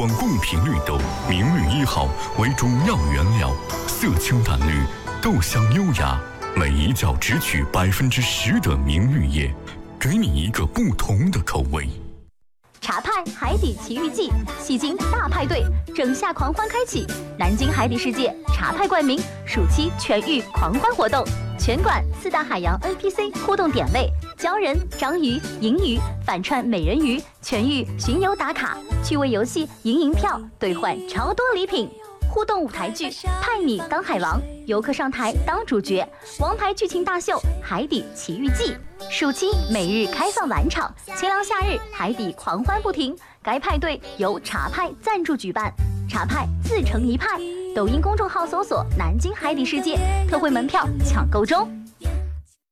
光贡品绿豆，明绿1号为中药原料，色清淡绿，豆香优雅，每一角只取10%的明绿叶，给你一个不同的口味。 茶派海底奇遇记，戏精大派对，整夏狂欢开启！南京海底世界茶派冠名暑期全域狂欢活动，全馆4大海洋 NPC 互动点位，鲛人、章鱼、银鱼反串美人鱼，全域巡游打卡，趣味游戏赢银票兑换超多礼品。互动舞台剧派你当海王，游客上台当主角，王牌剧情大秀《海底奇遇记》。暑期每日开放晚场，清凉夏日海底狂欢不停。该派对由茶派赞助举办，茶派自成一派。抖音公众号搜索“南京海底世界”，特惠门票抢购中。